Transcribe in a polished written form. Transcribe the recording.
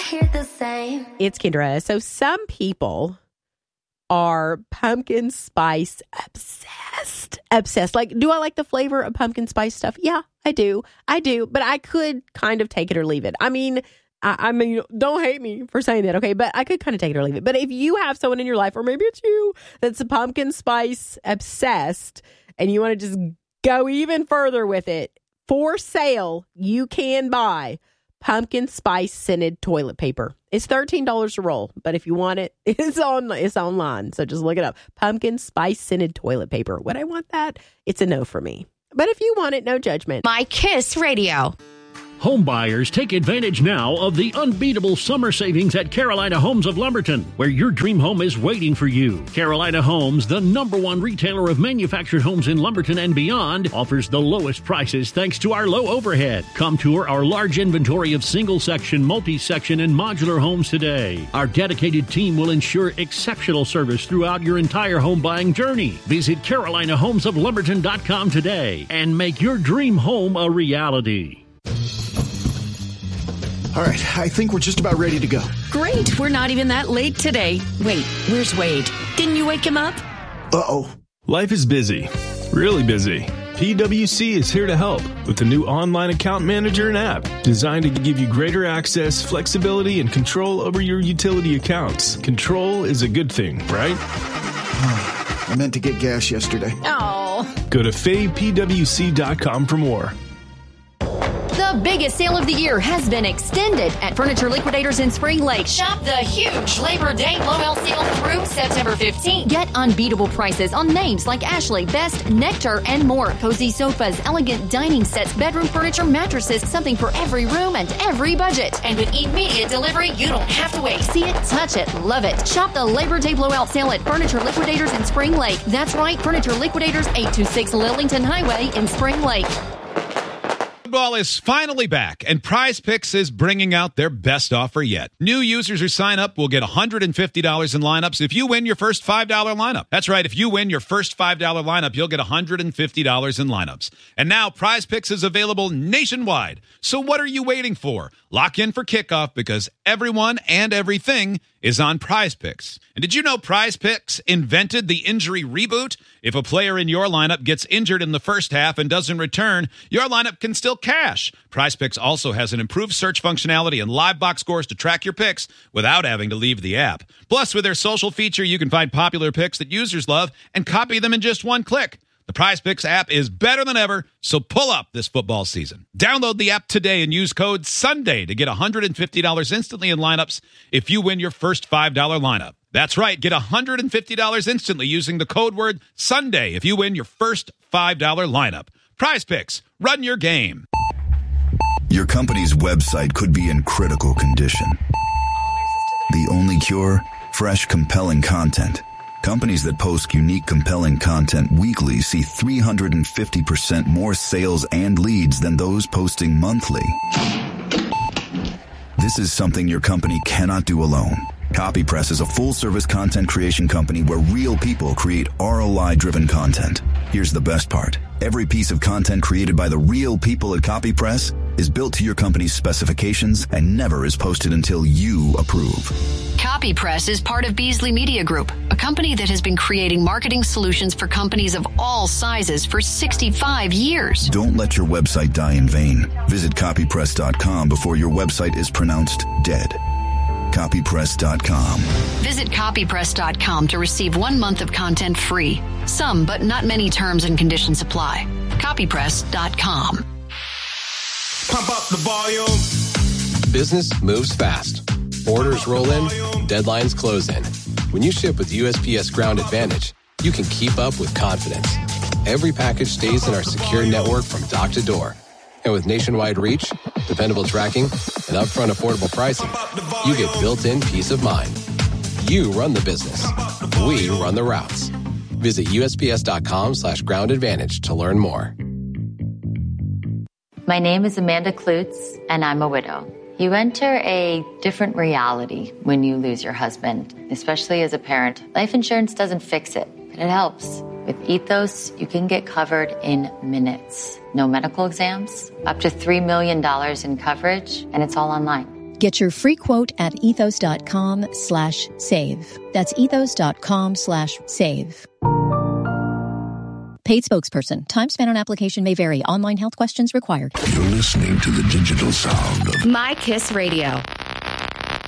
hear the same. It's Kendra. So some people are pumpkin spice obsessed. Like, do I like the flavor of pumpkin spice stuff? Yeah, I do. But I could kind of take it or leave it. I mean, don't hate me for saying that, okay? But I could kind of take it or leave it. But if you have someone in your life, or maybe it's you, that's a pumpkin spice obsessed, and you want to just go even further with it, for sale, you can buy pumpkin spice scented toilet paper. It's $13 a roll, but if you want it, it's online. So just look it up. Pumpkin spice scented toilet paper. Would I want that? It's a no for me. But if you want it, no judgment. My Kiss Radio. Home buyers, take advantage now of the unbeatable summer savings at Carolina Homes of Lumberton, where your dream home is waiting for you. Carolina Homes, the #1 retailer of manufactured homes in Lumberton and beyond, offers the lowest prices thanks to our low overhead. Come tour our large inventory of single-section, multi-section, and modular homes today. Our dedicated team will ensure exceptional service throughout your entire home buying journey. Visit CarolinaHomesOfLumberton.com today and make your dream home a reality. All right, I think we're just about ready to go. Great, we're not even that late today. Wait, where's Wade? Didn't you wake him up? Uh-oh. Life is busy, really busy. PwC is here to help with the new online account manager and app designed to give you greater access, flexibility, and control over your utility accounts. Control is a good thing, right? I meant to get gas yesterday. Oh. Go to faypwc.com for more. The biggest sale of the year has been extended at Furniture Liquidators in Spring Lake. Shop the huge Labor Day blowout sale through September 15th. Get unbeatable prices on names like Ashley, Best, Nectar, and more. Cozy sofas, elegant dining sets, bedroom furniture, mattresses, something for every room and every budget. And with immediate delivery, you don't have to wait. See it, touch it, love it. Shop the Labor Day blowout sale at Furniture Liquidators in Spring Lake. That's right, Furniture Liquidators, 826 Lillington Highway in Spring Lake. Football is finally back, and Prize Picks is bringing out their best offer yet. New users who sign up will get $150 in lineups if you win your first $5 lineup. That's right, if you win your first $5 lineup, you'll get $150 in lineups. And now Prize Picks is available nationwide. So what are you waiting for? Lock in for kickoff because everyone and everything is on Prize Picks. And did you know Prize Picks invented the injury reboot? If a player in your lineup gets injured in the first half and doesn't return, your lineup can still cash. Prize Picks also has an improved search functionality and live box scores to track your picks without having to leave the app. Plus, with their social feature, you can find popular picks that users love and copy them in just one click. The Prize Picks app is better than ever, so pull up this football season. Download the app today and use code SUNDAY to get $150 instantly in lineups if you win your first $5 lineup. That's right, get $150 instantly using the code word SUNDAY if you win your first $5 lineup. Prize Picks, run your game. Your company's website could be in critical condition. The only cure? Fresh, compelling content. Companies that post unique, compelling content weekly see 350% more sales and leads than those posting monthly. This is something your company cannot do alone. CopyPress is a full-service content creation company where real people create ROI-driven content. Here's the best part. Every piece of content created by the real people at CopyPress is built to your company's specifications and never is posted until you approve. CopyPress is part of Beasley Media Group, a company that has been creating marketing solutions for companies of all sizes for 65 years. Don't let your website die in vain. Visit copypress.com before your website is pronounced dead. Copypress.com. Visit copypress.com to receive 1 month of content free. Some, but not many terms and conditions apply. Copypress.com. Pump up the volume. Business moves fast. Orders roll in, deadlines close in. When you ship with USPS Ground Advantage, you can keep up with confidence. Every package stays in our secure network from dock to door. And with nationwide reach, dependable tracking, and upfront affordable pricing, you get built-in peace of mind. You run the business. We run the routes. Visit USPS.com/Ground Advantage to learn more. My name is Amanda Klutz, and I'm a widow. You enter a different reality when you lose your husband, especially as a parent. Life insurance doesn't fix it, but it helps. With Ethos, you can get covered in minutes. No medical exams, up to $3 million in coverage, and it's all online. Get your free quote at ethos.com/save. That's ethos.com/save. Paid spokesperson. Time spent on application may vary. Online health questions required. You're listening to the digital sound of My Kiss Radio.